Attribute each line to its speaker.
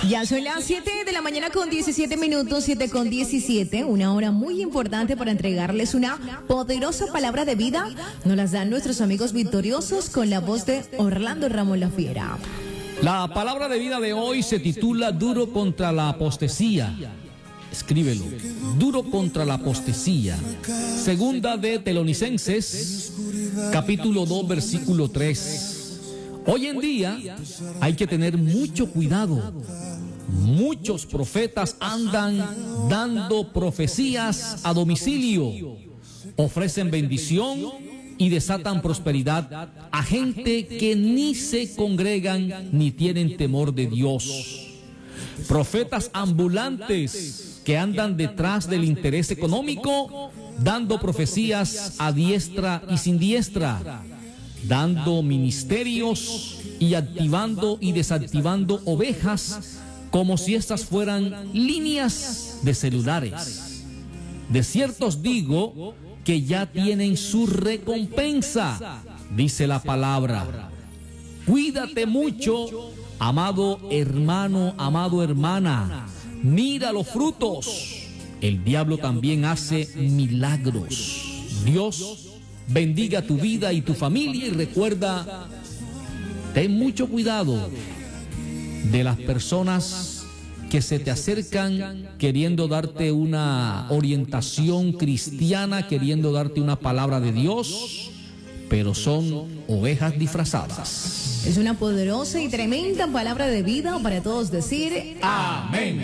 Speaker 1: Ya son las 7 de la mañana con 17 minutos, 7 con 17, una hora muy importante para entregarles una poderosa palabra de vida. Nos las dan nuestros amigos victoriosos con la voz de Orlando Ramos La Fiera.
Speaker 2: La palabra de vida de hoy se titula Duro contra la apostasía. Escríbelo, duro contra la apostasía. Segunda de Tesalonicenses, capítulo 2, versículo 3. Hoy en día hay que tener mucho cuidado. Muchos profetas andan dando profecías a domicilio, ofrecen bendición y desatan prosperidad a gente que ni se congregan ni tienen temor de Dios. Profetas ambulantes que andan detrás del interés económico, dando profecías a diestra y siniestra, dando ministerios y activando y desactivando ovejas como si estas fueran líneas de celulares. De cierto os digo que ya tienen su recompensa, dice la palabra. Cuídate mucho, amado hermano, amado hermana. Mira los frutos. El diablo también hace milagros. Dios bendiga tu vida y tu familia y recuerda, ten mucho cuidado de las personas que se te acercan queriendo darte una orientación cristiana, queriendo darte una palabra de Dios, pero son ovejas disfrazadas.
Speaker 1: Es una poderosa y tremenda palabra de vida para todos decir
Speaker 2: amén.